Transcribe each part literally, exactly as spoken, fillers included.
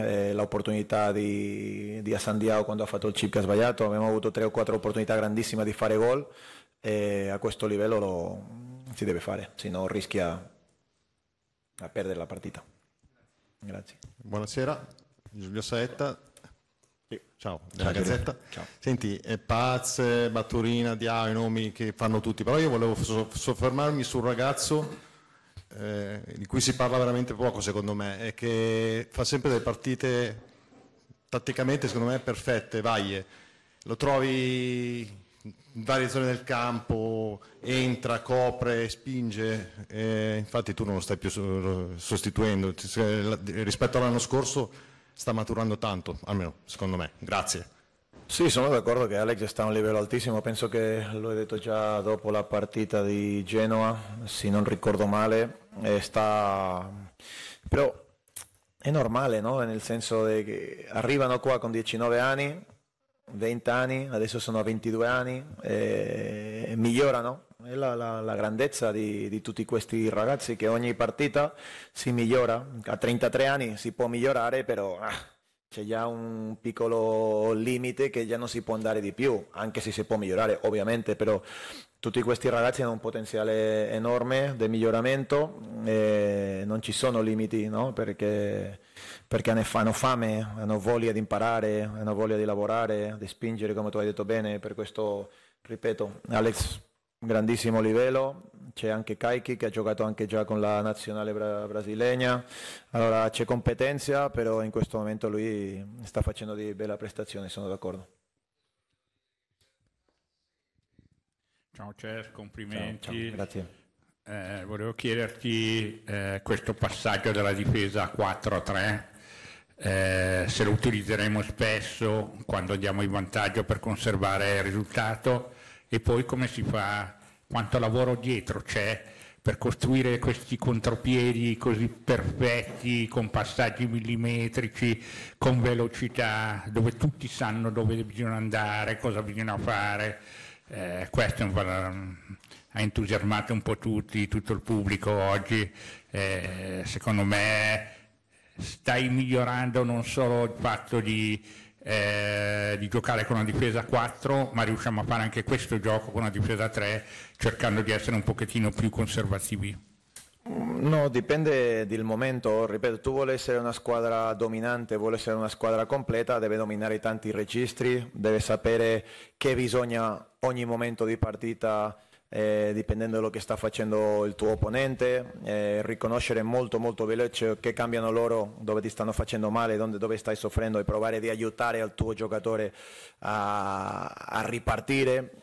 eh, l'opportunità di, di Assandiao quando ha fatto il chip che ha sbagliato, abbiamo avuto tre o quattro opportunità grandissime di fare gol e a questo livello lo si deve fare, se no rischia a perdere la partita. Grazie. Buonasera, Giulio Saetta. Ciao, della Ciao, Gazzetta. Ciao. Senti, eh, Paz, Batturina, Diao, i nomi che fanno tutti, però io volevo so- soffermarmi sul ragazzo eh, di cui si parla veramente poco secondo me, e che fa sempre delle partite tatticamente secondo me perfette, Vaglie. Lo trovi in varie zone del campo, entra, copre, spinge, e infatti tu non lo stai più sostituendo, rispetto all'anno scorso sta maturando tanto, almeno secondo me. Grazie. Sì, sono d'accordo che Alex sta a un livello altissimo, penso che l'ho detto già dopo la partita di Genoa, se non ricordo male, e sta... però è normale, no? Nel senso che arrivano qua con diciannove anni, venti anni, adesso sono a ventidue anni, e migliorano. È la, la, la grandezza di, di tutti questi ragazzi, che ogni partita si migliora. A trentatré anni si può migliorare, però ah, c'è già un piccolo limite che già non si può andare di più, anche se si può migliorare ovviamente, però tutti questi ragazzi hanno un potenziale enorme di miglioramento e non ci sono limiti, no? Perché, perché hanno fame, hanno voglia di imparare, hanno voglia di lavorare, di spingere, come tu hai detto bene. Per questo, ripeto, Alex, grandissimo livello. C'è anche Kaiki che ha giocato anche già con la nazionale bra- brasiliana, allora c'è competenza, però in questo momento lui sta facendo di bella prestazione, sono d'accordo. Ciao Cer, complimenti. Ciao, ciao, grazie. Eh, volevo chiederti eh, questo passaggio della difesa quattro a tre, eh, se lo utilizzeremo spesso quando andiamo in vantaggio per conservare il risultato, e poi come si fa, quanto lavoro dietro c'è per costruire questi contropiedi così perfetti, con passaggi millimetrici, con velocità, dove tutti sanno dove bisogna andare, cosa bisogna fare. Eh, questo un ha entusiasmato un po' tutti, tutto il pubblico oggi. Eh, secondo me stai migliorando non solo il fatto di, eh, di giocare con una difesa quattro, ma riusciamo a fare anche questo gioco con una difesa tre, cercando di essere un pochettino più conservativi. No, dipende dal momento, ripeto, tu vuoi essere una squadra dominante, vuoi essere una squadra completa, deve dominare tanti registri, deve sapere che bisogna ogni momento di partita, eh, dipendendo da quello che sta facendo il tuo opponente, eh, riconoscere molto molto veloce che cambiano loro, dove ti stanno facendo male, dove, dove stai soffrendo, e provare di aiutare il tuo giocatore a, a ripartire.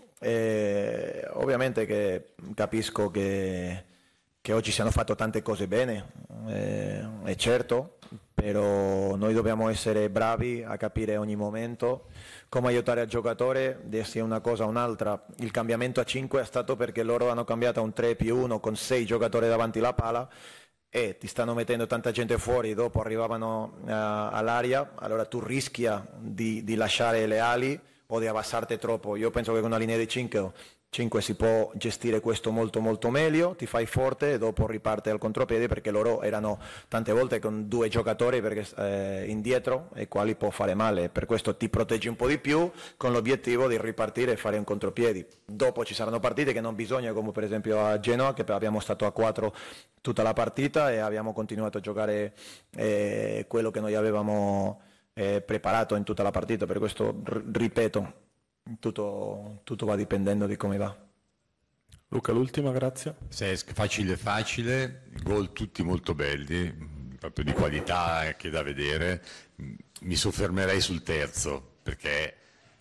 Eh, ovviamente che capisco che che oggi si hanno fatto tante cose bene, eh, è certo, però noi dobbiamo essere bravi a capire ogni momento come aiutare il giocatore, di sia una cosa o un'altra. Il cambiamento a cinque è stato perché loro hanno cambiato a un tre più uno con sei giocatori davanti alla pala e ti stanno mettendo tanta gente fuori, dopo arrivavano uh, all'aria, allora tu rischia di, di lasciare le ali o di abbassarti troppo. Io penso che con una linea di cinque cinque si può gestire questo molto molto meglio, ti fai forte e dopo riparte al contropiede, perché loro erano tante volte con due giocatori perché, eh, indietro, e quali può fare male, per questo ti proteggi un po' di più con l'obiettivo di ripartire e fare un contropiedi. Dopo ci saranno partite che non bisogna, come per esempio a Genoa, che abbiamo stato a quattro tutta la partita e abbiamo continuato a giocare eh, quello che noi avevamo eh, preparato in tutta la partita. Per questo r- ripeto, Tutto, tutto va dipendendo di come va. Luca, l'ultima, grazie. Se è facile facile, gol tutti molto belli, proprio di qualità che da vedere. Mi soffermerei sul terzo, perché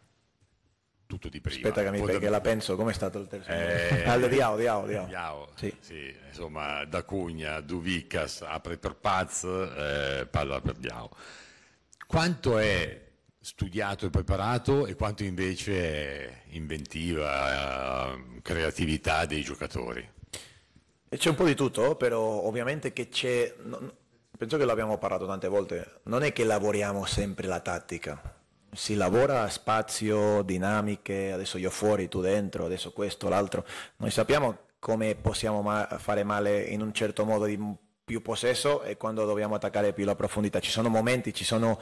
tutto di prima. Aspetta che mi Fondam- che la penso, com'è stato il terzo? Eh, Al Diao, Diao, Diao. Diao, Sì. sì, insomma, da Cugna, Duvicas apre per Paz, eh, palla per Diao. Quanto è studiato e preparato e quanto invece è inventiva, eh, creatività dei giocatori? E c'è un po' di tutto, però ovviamente che c'è, non- penso che l'abbiamo parlato tante volte, non è che lavoriamo sempre la tattica, si lavora a spazio, dinamiche, adesso io fuori, tu dentro, adesso questo, l'altro, noi sappiamo come possiamo ma- fare male in un certo modo di più possesso e quando dobbiamo attaccare più la profondità. Ci sono momenti, ci sono